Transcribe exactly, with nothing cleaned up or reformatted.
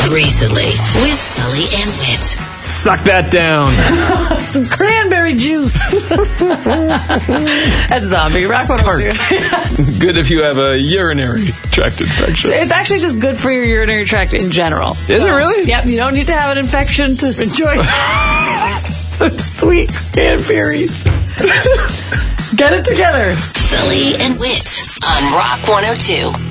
Recently with Sully and Whit. Suck that down. Some cranberry juice. That's zombie. Rock It's tart. Good if you have a urinary tract infection. It's actually just good for your urinary tract in general. Is it really? Yep, you don't need to have an infection to enjoy sweet cranberries. Get it together. Sully and Whit on Rock one oh two.